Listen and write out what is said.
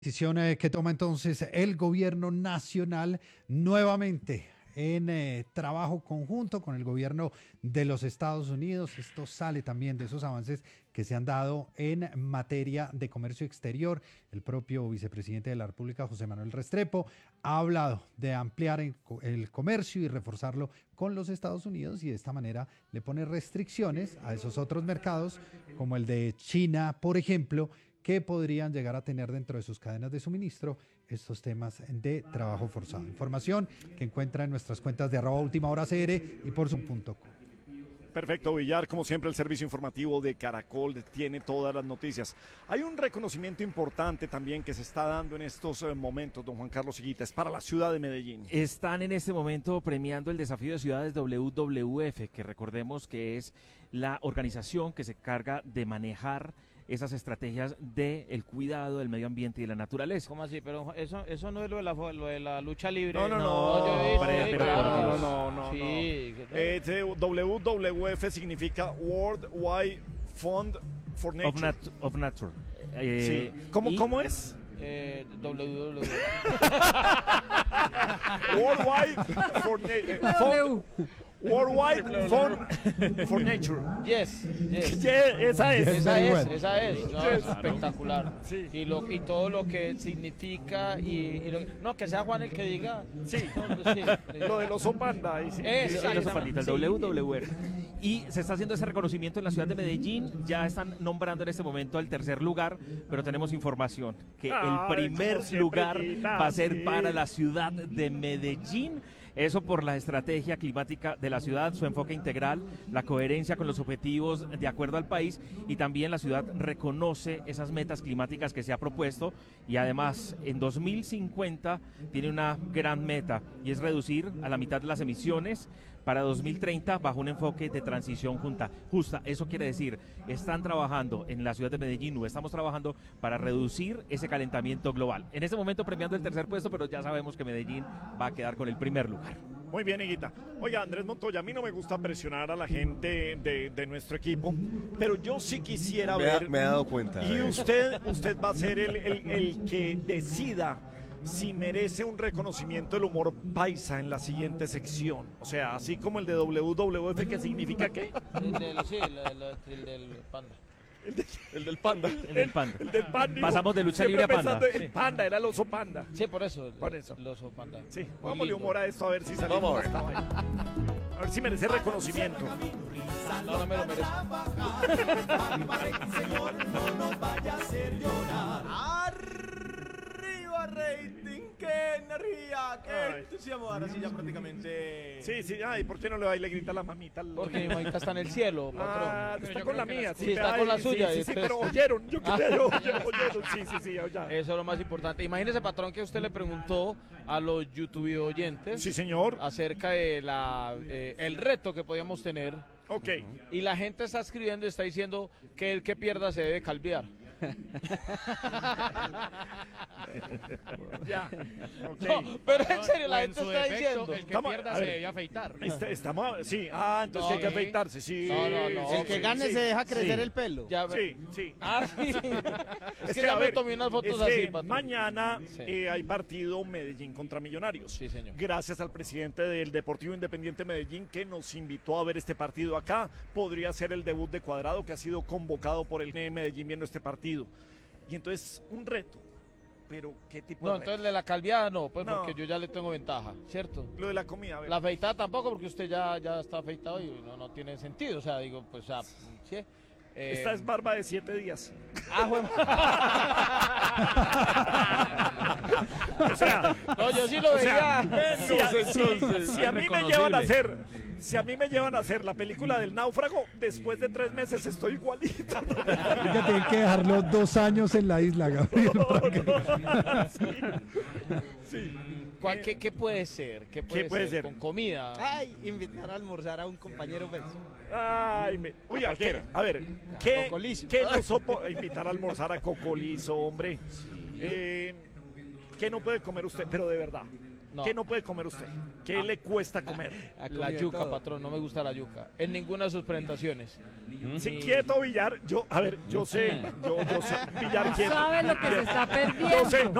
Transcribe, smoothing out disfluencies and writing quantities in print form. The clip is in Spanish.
Decisión que toma entonces el gobierno nacional nuevamente en trabajo conjunto con el gobierno de los Estados Unidos. Esto sale también de esos avances que se han dado en materia de comercio exterior. El propio vicepresidente de la República, José Manuel Restrepo, ha hablado de ampliar el comercio y reforzarlo con los Estados Unidos, y de esta manera le pone restricciones a esos otros mercados como el de China, por ejemplo, que podrían llegar a tener dentro de sus cadenas de suministro estos temas de trabajo forzado. Información que encuentra en nuestras cuentas de @ultimahoracr y por zoom.com. Perfecto, Villar, como siempre el servicio informativo de Caracol tiene todas las noticias. Hay un reconocimiento importante también que se está dando en estos momentos, don Juan Carlos Higuita, es para la ciudad de Medellín. Están en este momento premiando el desafío de ciudades WWF, que recordemos que es la organización que se encarga de manejar esas estrategias del cuidado del medio ambiente y de la naturaleza. ¿Cómo así? Pero eso no es lo de la lucha libre. No. Sí. WWF significa World Wide Fund for Nature. Of Nature. Sí. ¿Cómo es? WWF. World Wide for Nature. Worldwide Fund for Nature. Yes. Esa es. No, es espectacular. Sí. Y todo lo que significa no, que sea Juan el que diga. Sí. Sí. Lo del oso panda. El oso pandita, el WWF. Y se está haciendo ese reconocimiento en la ciudad de Medellín. Ya están nombrando en este momento al tercer lugar, pero tenemos información que el primer lugar va a ser para la ciudad de Medellín. Eso por la estrategia climática de la ciudad, su enfoque integral, la coherencia con los objetivos de acuerdo al país, y también la ciudad reconoce esas metas climáticas que se ha propuesto, y además en 2050 tiene una gran meta, y es reducir a la mitad las emisiones para 2030 bajo un enfoque de transición justa. Eso quiere decir, están trabajando en la ciudad de Medellín, o estamos trabajando para reducir ese calentamiento global. En este momento premiando el tercer puesto, pero ya sabemos que Medellín va a quedar con el primer lugar. Muy bien, Higuita. Oiga, Andrés Montoya, a mí no me gusta presionar a la gente de nuestro equipo, pero yo sí quisiera ver... Me he dado cuenta. Y usted va a ser el que decida si merece un reconocimiento del humor paisa en la siguiente sección. O sea, así como el de WWF, ¿qué significa qué? El del panda. El del panda. El del panda. Pasamos de lucha libre a panda. El panda, era el oso panda. Sí, por eso. Por eso. El oso panda. Sí, vámonos humor a esto a ver si salimos. Vamos a ver. de esta vaina. A ver si merece reconocimiento. No me lo merezco. Señor, no nos vaya a hacer llorar. ¡Arriba, rating! ¡Qué energía! ¡Qué entusiasmo! Ahora sí, ya prácticamente... Sí. Ay, ¿por qué no le va y le grita a la mamita? Porque mi mamita está en el cielo, patrón. Está con la mía. Sí, está con la suya. Sí, pero oyeron. Yo oyeron. Sí, ya. Eso es lo más importante. Imagínese, patrón, que usted le preguntó a los YouTube oyentes. Sí, señor. Acerca de el reto que podíamos tener. Ok. Y la gente está escribiendo y está diciendo que el que pierda se debe calviar. Ya. Okay. No, pero en serio, la gente está diciendo. El que pierda se debe afeitar. Estamos, sí. Entonces hay que afeitarse, sí. No. El que gane se deja crecer el pelo. Ya, Sí. sí. Es que a ya me ver, tomé unas fotos es que así, patrón. mañana Sí. Hay partido Medellín contra Millonarios. Sí, señor. Gracias al presidente del Deportivo Independiente Medellín, que nos invitó a ver este partido acá. Podría ser el debut de Cuadrado, que ha sido convocado por el Medellín viendo este partido. Y entonces, un reto. Pero, ¿qué tipo No, de reto? entonces de la calviada no, pues No. porque yo ya le tengo ventaja, ¿cierto? Lo de la comida, a ver. La afeitada tampoco, porque usted ya está afeitado y no tiene sentido. O sea, digo, pues, sí. Esta es barba de 7 días. O sea, No, yo sí lo veía. si a mí me llevan a hacer, si a mí me llevan a hacer la película del náufrago, después de 3 meses estoy igualito. Ya tienen que dejarlo 2 años en la isla, Gabriel. Sí. ¿Qué puede ser? ¿Qué puede ser? Con comida. Ay, invitar a almorzar a un compañero, pues. Uy, a ver, ¿qué Cocolizo. no invitar a almorzar a Cocolizo, hombre? ¿Qué no puede comer usted? Pero de verdad. No. ¿Qué no puede comer usted? ¿Qué le cuesta comer? La yuca, patrón, no me gusta la yuca. En ninguna de sus presentaciones. Sí, quieto, Villar. Yo sé, Villar, quieto. ¿Sabe lo que se está perdiendo? Yo sé,